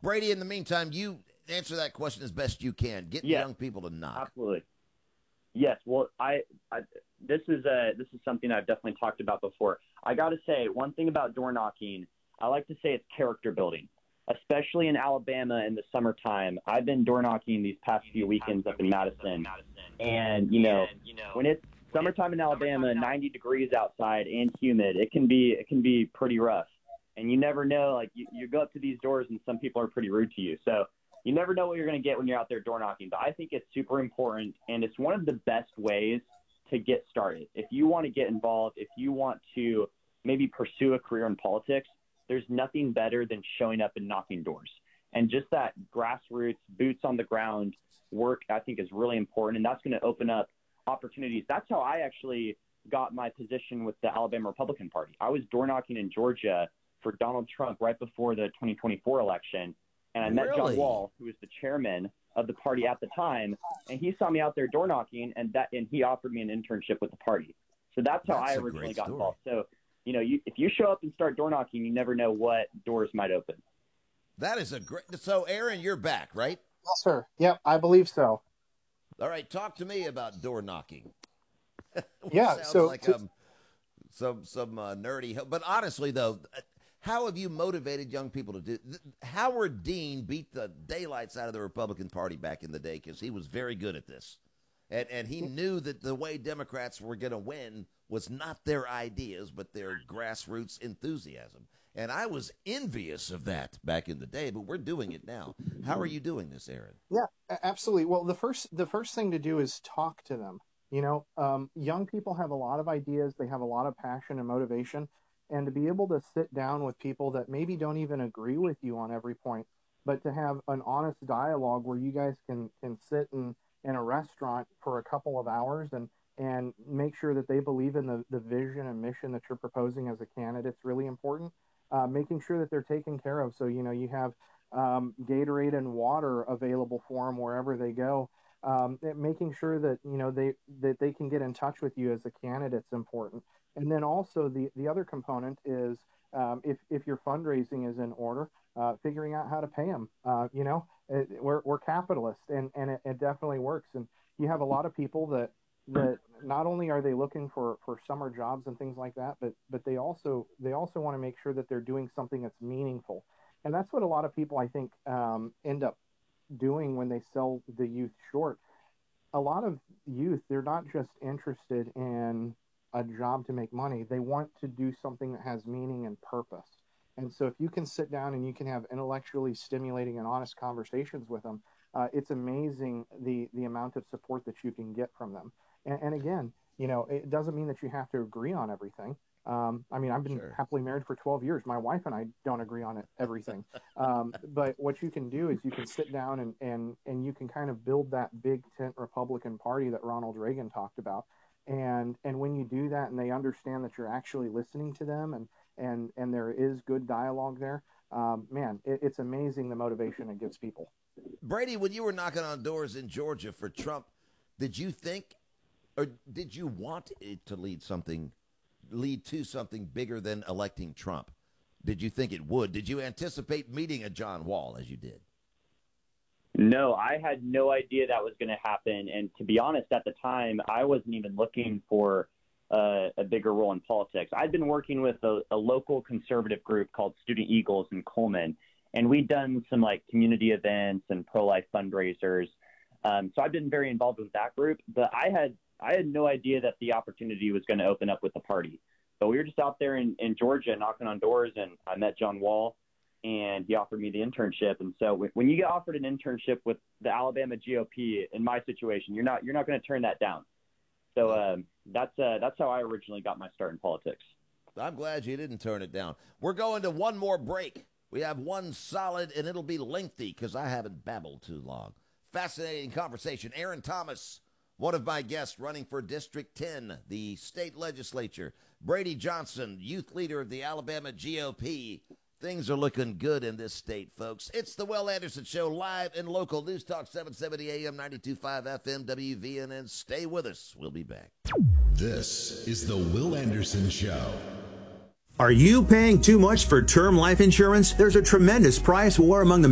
Brady, in the meantime, you answer that question as best you can. Get Yes, young people to knock. absolutely. Yes, well, this is something I've definitely talked about before. I got to say, one thing about door knocking, I like to say it's character building, especially in Alabama in the summertime. I've been door knocking these past few weekends up in Madison, and when it's summertime in Alabama, 90 degrees outside and humid, it can be pretty rough. And you never know, like you go up to these doors and some people are pretty rude to you. So you never know what you're going to get when you're out there door knocking. But I think it's super important, and it's one of the best ways to get started. If you want to get involved, if you want to maybe pursue a career in politics, there's nothing better than showing up and knocking doors. And just that grassroots, boots on the ground work, I think, is really important, and that's going to open up opportunities. That's how I actually got my position with the Alabama Republican Party. I was door knocking in Georgia for Donald Trump right before the 2024 election, and I met John Wall, who was the chairman of the party at the time, and he saw me out there door knocking, and he offered me an internship with the party. So that's how I originally got involved. So, if you show up and start door knocking, you never know what doors might open. That is so Aaron, you're back, right? Yes, sir. Yep, I believe so. All right, talk to me about door knocking. Yeah, so like some nerdy, but honestly though, how have you motivated young people to do? Howard Dean beat the daylights out of the Republican Party back in the day because he was very good at this, and he knew that the way Democrats were going to win was not their ideas but their grassroots enthusiasm. And I was envious of that back in the day, but we're doing it now. How are you doing this, Aaron? Yeah, absolutely. Well, the first thing to do is talk to them. Young people have a lot of ideas. They have a lot of passion and motivation. And to be able to sit down with people that maybe don't even agree with you on every point, but to have an honest dialogue where you guys can sit in a restaurant for a couple of hours and make sure that they believe in the vision and mission that you're proposing as a candidate is really important. Making sure that they're taken care of. So, you have Gatorade and water available for them wherever they go. Making sure that, they can get in touch with you as a candidate is important. And then also the other component is if your fundraising is in order, figuring out how to pay them. We're capitalists, and it definitely works. And you have a lot of people that not only are they looking for summer jobs and things like that, but they also want to make sure that they're doing something that's meaningful. And that's what a lot of people, I think, end up doing when they sell the youth short. A lot of youth, they're not just interested in a job to make money. They want to do something that has meaning and purpose. And so if you can sit down and you can have intellectually stimulating and honest conversations with them, it's amazing the amount of support that you can get from them. And again, it doesn't mean that you have to agree on everything. I've been happily married for 12 years. My wife and I don't agree on everything. But what you can do is you can sit down and you can kind of build that big tent Republican Party that Ronald Reagan talked about. And when you do that and they understand that you're actually listening to them and there is good dialogue there, it's amazing the motivation it gives people. Brady, when you were knocking on doors in Georgia for Trump, did you think or did you want it to lead to something bigger than electing Trump? Did you think it would? Did you anticipate meeting a John Wall as you did? No, I had no idea that was going to happen. And to be honest, at the time, I wasn't even looking for a bigger role in politics. I'd been working with a local conservative group called Student Eagles in Coleman, and we'd done some community events and pro-life fundraisers. So I've been very involved with that group, but I had no idea that the opportunity was going to open up with the party. But we were just out there in Georgia knocking on doors, and I met John Wall, and he offered me the internship. And so when you get offered an internship with the Alabama GOP, in my situation, you're not going to turn that down. So that's how I originally got my start in politics. I'm glad you didn't turn it down. We're going to one more break. We have one solid, and it'll be lengthy because I haven't babbled too long. Fascinating conversation. Aaron Thomas, one of my guests running for District 10, the state legislature. Brady Johnson, youth leader of the Alabama GOP. Things are looking good in this state, folks. It's the Will Anderson Show, live and local. News Talk 770 AM, 92.5 FM, WVNN. Stay with us. We'll be back. This is the Will Anderson Show. Are you paying too much for term life insurance? There's a tremendous price war among the